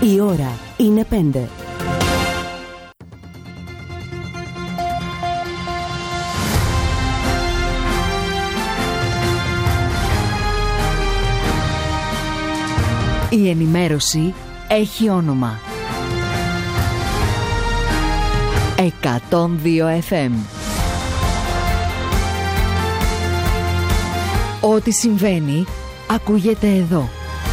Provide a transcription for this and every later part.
Η ώρα είναι 5. Η ενημέρωση έχει όνομα. 102 FM. Ό,τι συμβαίνει ακούγεται εδώ.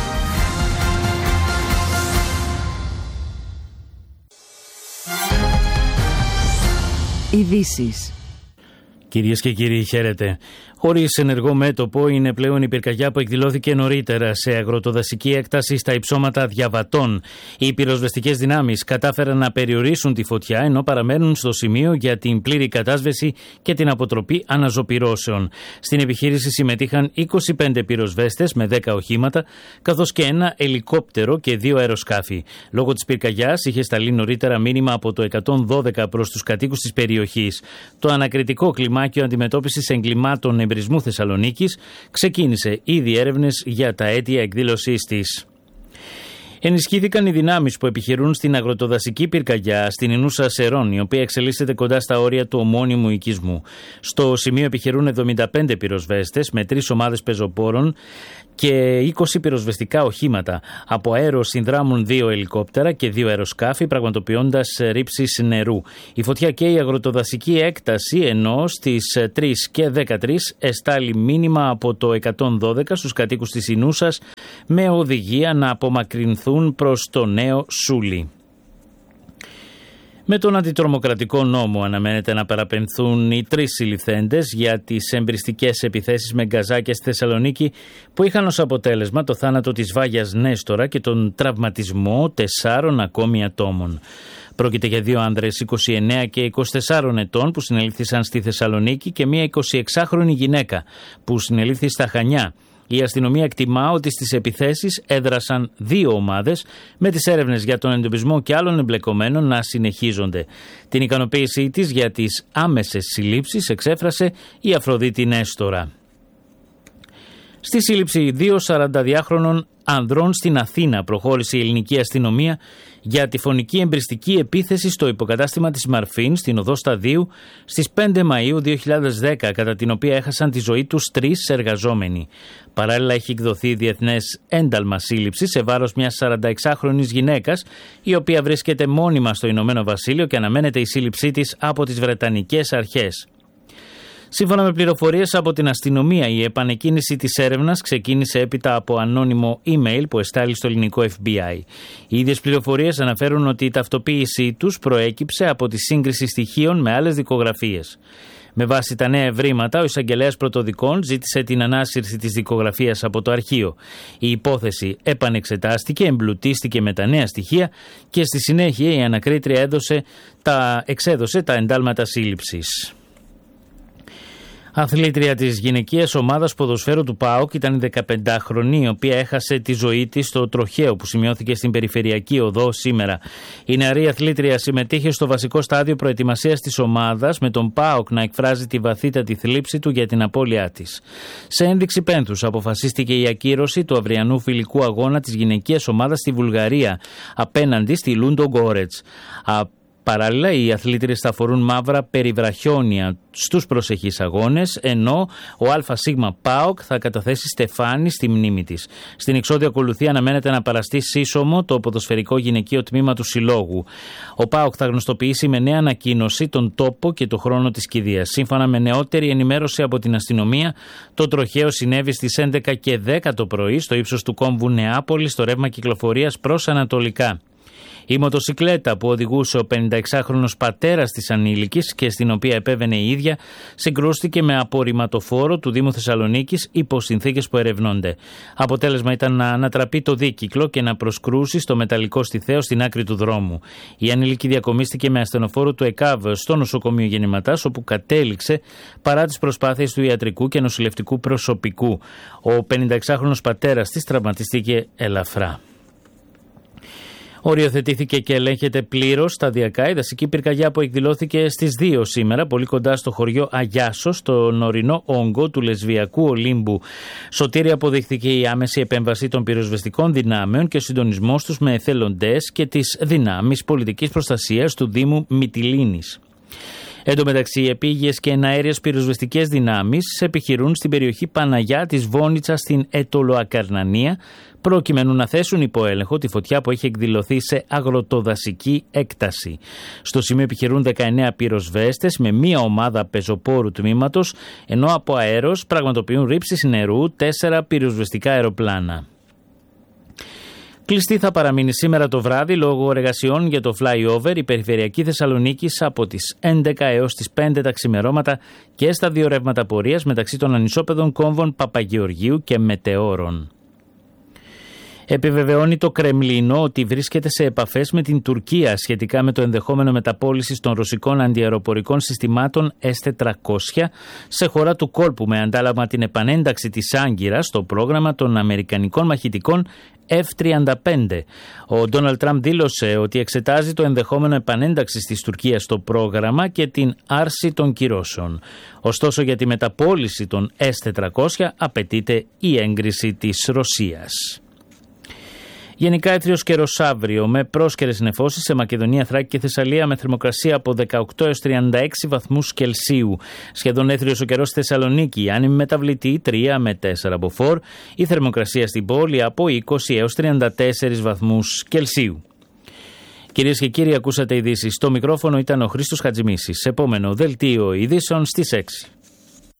Ειδήσεις. Κυρίες και κύριοι, χαίρετε. Χωρίς ενεργό μέτωπο είναι πλέον η πυρκαγιά που εκδηλώθηκε νωρίτερα σε αγροτοδασική έκταση στα υψώματα Διαβατών. Οι πυροσβεστικές δυνάμεις κατάφεραν να περιορίσουν τη φωτιά, ενώ παραμένουν στο σημείο για την πλήρη κατάσβεση και την αποτροπή αναζωπυρώσεων. Στην επιχείρηση συμμετείχαν 25 πυροσβέστες με 10 οχήματα, καθώς και ένα ελικόπτερο και 2 αεροσκάφη. Λόγω της πυρκαγιάς είχε σταλεί νωρίτερα μήνυμα από το 112 προς τους κατοίκους της περιοχής. Το ανακριτικό κλιμάκιο αντιμετώπισης εγκλημάτων εμπρισμού Θεσσαλονίκης ξεκίνησε ήδη έρευνες για τα αίτια εκδήλωσής της. Ενισχύθηκαν οι δυνάμεις που επιχειρούν στην αγροτοδασική πυρκαγιά στην Ινούσα Σερών, η οποία εξελίσσεται κοντά στα όρια του ομώνυμου οικισμού. Στο σημείο επιχειρούν 75 πυροσβέστες με 3 ομάδες πεζοπόρων και 20 πυροσβεστικά οχήματα. Από αέρο συνδράμουν 2 ελικόπτερα και 2 αεροσκάφη, πραγματοποιώντας ρήψεις νερού. Η φωτιά καίει η αγροτοδασική έκταση, ενώ στις 3 και 13 εστάλει μήνυμα από το 112 στους κατοίκους της Ινούσας με οδηγία να απομακρυνθούν προς το νέο Σούλι. Με τον αντιτρομοκρατικό νόμο αναμένεται να παραπεμφθούν οι 3 συλληφθέντες για τις εμπριστικές επιθέσεις με γκαζάκια στη Θεσσαλονίκη που είχαν ως αποτέλεσμα το θάνατο της Βάγιας Νέστορα και τον τραυματισμό 4 ακόμη ατόμων. Πρόκειται για 2 άνδρες 29 και 24 ετών που συνελήφθησαν στη Θεσσαλονίκη και μία 26χρονη γυναίκα που συνελήφθη στα Χανιά. Η αστυνομία εκτιμά ότι στις επιθέσεις έδρασαν 2 ομάδες, με τις έρευνες για τον εντοπισμό και άλλων εμπλεκομένων να συνεχίζονται. Την ικανοποίησή της για τις άμεσες συλλήψεις εξέφρασε η Αφροδίτη Νέστορα. Στη σύλληψη 2 42χρονων ανδρών στην Αθήνα προχώρησε η ελληνική αστυνομία για τη φωνική εμπριστική επίθεση στο υποκατάστημα της Μαρφίν στην οδό Σταδίου στις 5 Μαΐου 2010, κατά την οποία έχασαν τη ζωή τους 3 εργαζόμενοι. Παράλληλα έχει εκδοθεί διεθνές ένταλμα σύλληψης σε βάρος μιας 46χρονης γυναίκας, η οποία βρίσκεται μόνιμα στο Ηνωμένο Βασίλειο και αναμένεται η σύλληψή της από τις Βρετανικές αρχές. Σύμφωνα με πληροφορίες από την αστυνομία, η επανεκκίνηση της έρευνας ξεκίνησε έπειτα από ανώνυμο email που εστάλει στο ελληνικό FBI. Οι ίδιες πληροφορίες αναφέρουν ότι η ταυτοποίησή τους προέκυψε από τη σύγκριση στοιχείων με άλλες δικογραφίες. Με βάση τα νέα ευρήματα, ο εισαγγελέας πρωτοδικών ζήτησε την ανάσυρση της δικογραφίας από το αρχείο. Η υπόθεση επανεξετάστηκε, εμπλουτίστηκε με τα νέα στοιχεία και στη συνέχεια η ανακρίτρια εξέδωσε τα εντάλματα σύλληψης. Αθλήτρια της γυναικείας ομάδας ποδοσφαίρου του ΠΑΟΚ ήταν η 15χρονη, η οποία έχασε τη ζωή της στο τροχαίο που σημειώθηκε στην Περιφερειακή Οδό σήμερα. Η νεαρή αθλήτρια συμμετείχε στο βασικό στάδιο προετοιμασίας της ομάδας, με τον ΠΑΟΚ να εκφράζει τη βαθύτατη θλίψη του για την απώλειά της. Σε ένδειξη πένθους αποφασίστηκε η ακύρωση του αυριανού φιλικού αγώνα της γυναικείας ομάδας στη Βουλγαρία απέναντι στη Λούντο Γκόρετς. Παράλληλα, οι αθλήτριες θα φορούν μαύρα περιβραχιόνια στους προσεχείς αγώνες, ενώ ο ΑΣ ΠΑΟΚ θα καταθέσει στεφάνι στη μνήμη της. Στην εξώδια ακολουθία αναμένεται να παραστεί σύσσωμο το ποδοσφαιρικό γυναικείο τμήμα του Συλλόγου. Ο ΠΑΟΚ θα γνωστοποιήσει με νέα ανακοίνωση τον τόπο και το χρόνο της κηδείας. Σύμφωνα με νεότερη ενημέρωση από την αστυνομία, το τροχαίο συνέβη στις 11 και 10 το πρωί στο ύψος του κόμβου Νεάπολη, στο ρεύμα κυκλοφορίας προς ανατολικά. Η μοτοσικλέτα που οδηγούσε ο 56χρονος πατέρας της ανήλικης και στην οποία επέβαινε η ίδια συγκρούστηκε με απορριμματοφόρο του Δήμου Θεσσαλονίκης υπό συνθήκες που ερευνώνται. Αποτέλεσμα ήταν να ανατραπεί το δίκυκλο και να προσκρούσει στο μεταλλικό στιθαίο στην άκρη του δρόμου. Η ανήλικη διακομίστηκε με ασθενοφόρο του ΕΚΑΒ στο νοσοκομείο Γεννηματάς, όπου κατέληξε παρά τις προσπάθειες του ιατρικού και νοσηλευτικού προσωπικού. Ο 56χρονος πατέρας της τραυματίστηκε ελαφρά. Οριοθετήθηκε και ελέγχεται πλήρως σταδιακά η δασική πυρκαγιά που εκδηλώθηκε στις 2 σήμερα, πολύ κοντά στο χωριό Αγιάσο, στον ορεινό όγκο του Λεσβιακού Ολύμπου. Σωτήρη αποδείχθηκε η άμεση επέμβαση των πυροσβεστικών δυνάμεων και ο συντονισμός τους με εθελοντές και τις δυνάμεις πολιτικής προστασίας του Δήμου Μυτιλήνης. Εν τω μεταξύ, επίγειες και εναέριες πυροσβεστικές δυνάμεις επιχειρούν στην περιοχή Παναγιά της Βόνιτσα στην Ετωλοακαρνανία, προκειμένου να θέσουν υπό έλεγχο τη φωτιά που έχει εκδηλωθεί σε αγροτοδασική έκταση. Στο σημείο επιχειρούν 19 πυροσβέστες με μία ομάδα πεζοπόρου τμήματος, ενώ από αέρος πραγματοποιούν ρήψεις νερού 4 πυροσβεστικά αεροπλάνα. Κλειστή θα παραμείνει σήμερα το βράδυ λόγω εργασιών για το flyover η περιφερειακή Θεσσαλονίκης από τις 11 έως τις 5 τα ξημερώματα και στα 2 ρεύματα πορείας μεταξύ των ανισόπεδων κόμβων Παπαγεωργίου και Μετεώρων. Επιβεβαιώνει το Κρεμλίνο ότι βρίσκεται σε επαφές με την Τουρκία σχετικά με το ενδεχόμενο μεταπώλησης των ρωσικών αντιαεροπορικών συστημάτων S-400 σε χώρα του κόλπου με αντάλλαγμα την επανένταξη της Άγκυρας στο πρόγραμμα των αμερικανικών μαχητικών F-35. Ο Ντόναλντ Τραμπ δήλωσε ότι εξετάζει το ενδεχόμενο επανένταξης της Τουρκίας στο πρόγραμμα και την άρση των κυρώσεων. Ωστόσο, για τη μεταπώληση των S-400 απαιτείται η έγκριση της Ρωσίας. Γενικά έθριος καιρός αύριο με πρόσκαιρες νεφώσεις σε Μακεδονία, Θράκη και Θεσσαλία με θερμοκρασία από 18 έως 36 βαθμούς Κελσίου. Σχεδόν έθριος ο καιρός στη Θεσσαλονίκη, άνεμη μεταβλητή 3 με 4 μποφόρ. Η θερμοκρασία στην πόλη από 20 έως 34 βαθμούς Κελσίου. Κυρίες και κύριοι, ακούσατε ειδήσεις. Στο μικρόφωνο ήταν ο Χρήστος Χατζημίσης. Επόμενο δελτίο ειδήσεων στις 6.